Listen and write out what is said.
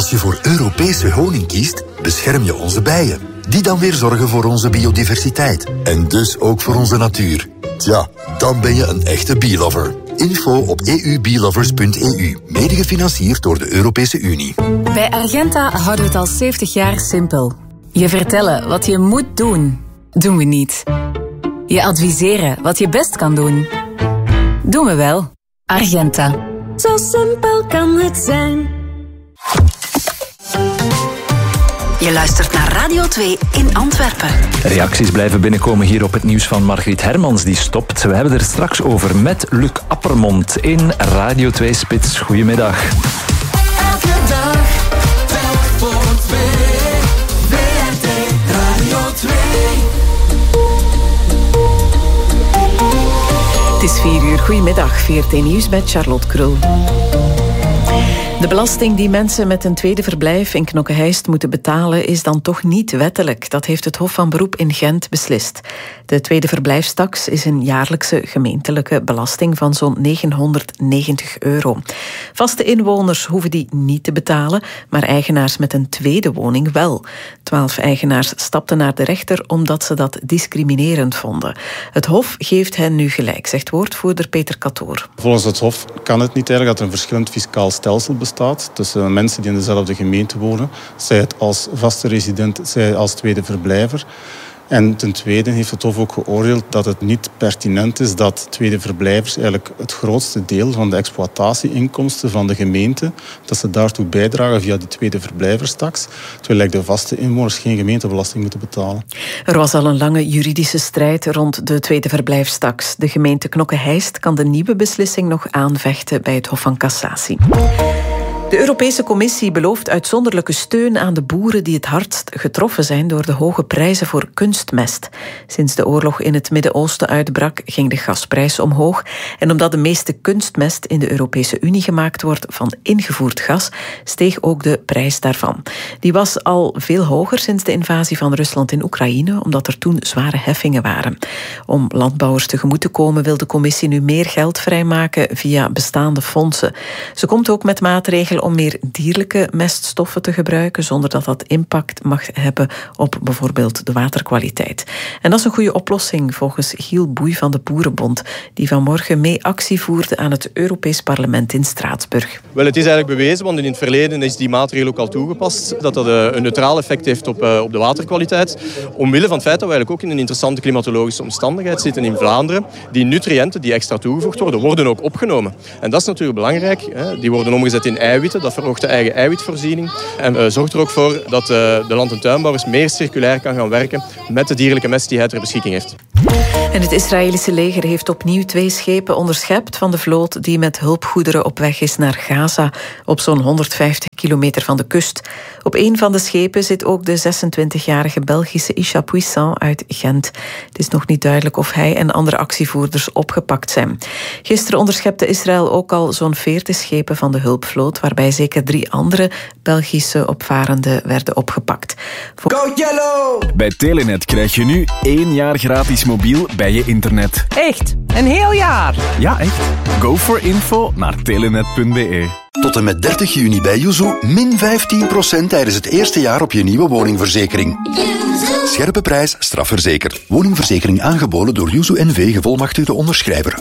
Als je voor Europese honing kiest, bescherm je onze bijen. Die dan weer zorgen voor onze biodiversiteit. En dus ook voor onze natuur. Tja, dan ben je een echte bee-lover. Info op eubeelovers.eu. Mede gefinancierd door de Europese Unie. Bij Argenta houden we het al 70 jaar simpel. Je vertellen wat je moet doen, doen we niet. Je adviseren wat je best kan doen, doen we wel. Argenta. Zo simpel kan het zijn. Je luistert naar Radio 2 in Antwerpen. Reacties blijven binnenkomen hier op het nieuws van Margriet Hermans, die stopt. We hebben er straks over met Luc Appermond in Radio 2 Spits. Goedemiddag. Elke dag, telk voor 2. WRT Radio 2. Het is 4 uur. Goedemiddag, VRT Nieuws met Charlotte Krul. De belasting die mensen met een tweede verblijf in Knokke-Heist moeten betalen is dan toch niet wettelijk. Dat heeft het Hof van Beroep in Gent beslist. De tweede verblijfstaks is een jaarlijkse gemeentelijke belasting van zo'n €990. Vaste inwoners hoeven die niet te betalen, maar eigenaars met een tweede woning wel. 12 eigenaars stapten naar de rechter omdat ze dat discriminerend vonden. Het Hof geeft hen nu gelijk, zegt woordvoerder Peter Katoor. Volgens het Hof kan het niet eigenlijk dat er een verschillend fiscaal stelsel bestaat tussen mensen die in dezelfde gemeente wonen, zij het als vaste resident, zij als tweede verblijver. En ten tweede heeft het Hof ook geoordeeld dat het niet pertinent is dat tweede verblijvers eigenlijk het grootste deel van de exploitatieinkomsten van de gemeente, dat ze daartoe bijdragen via die tweede verblijverstaks, terwijl de vaste inwoners geen gemeentebelasting moeten betalen. Er was al een lange juridische strijd rond de tweede verblijfstaks. De gemeente Knokke-Heist kan de nieuwe beslissing nog aanvechten bij het Hof van Cassatie. De Europese Commissie belooft uitzonderlijke steun aan de boeren die het hardst getroffen zijn door de hoge prijzen voor kunstmest. Sinds de oorlog in het Midden-Oosten uitbrak, ging de gasprijs omhoog. En omdat de meeste kunstmest in de Europese Unie gemaakt wordt van ingevoerd gas, steeg ook de prijs daarvan. Die was al veel hoger sinds de invasie van Rusland in Oekraïne, omdat er toen zware heffingen waren. Om landbouwers tegemoet te komen wil de Commissie nu meer geld vrijmaken via bestaande fondsen. Ze komt ook met maatregelen om meer dierlijke meststoffen te gebruiken, zonder dat dat impact mag hebben op bijvoorbeeld de waterkwaliteit. En dat is een goede oplossing volgens Giel Boei van de Boerenbond, die vanmorgen mee actie voerde aan het Europees Parlement in Straatsburg. Wel, het is eigenlijk bewezen, want in het verleden is die maatregel ook al toegepast, dat dat een neutraal effect heeft op de waterkwaliteit. Omwille van het feit dat we eigenlijk ook in een interessante klimatologische omstandigheid zitten in Vlaanderen. Die nutriënten die extra toegevoegd worden, worden ook opgenomen. En dat is natuurlijk belangrijk. Die worden omgezet in eiwitten. Dat verhoogt de eigen eiwitvoorziening en zorgt er ook voor dat de land- en tuinbouwers meer circulair kan gaan werken met de dierlijke mest die hij ter beschikking heeft. En het Israëlische leger heeft opnieuw 2 schepen onderschept van de vloot die met hulpgoederen op weg is naar Gaza, op zo'n 150 kilometer van de kust. Op een van de schepen zit ook de 26-jarige Belgische Isha Puissant uit Gent. Het is nog niet duidelijk of hij en andere actievoerders opgepakt zijn. Gisteren onderschepte Israël ook al zo'n 40 schepen van de hulpvloot, waarbij zeker 3 andere Belgische opvarenden werden opgepakt. Go Yellow! Bij Telenet krijg je nu 1 jaar gratis mobiel bij je internet. Echt? Een heel jaar? Ja, echt. Go for info naar telenet.be. Tot en met 30 juni bij Yuzu min 15% tijdens het eerste jaar op je nieuwe woningverzekering. Scherpe prijs, strafverzekerd. Woningverzekering aangeboden door Yuzu NV, gevolmachtigde onderschrijver.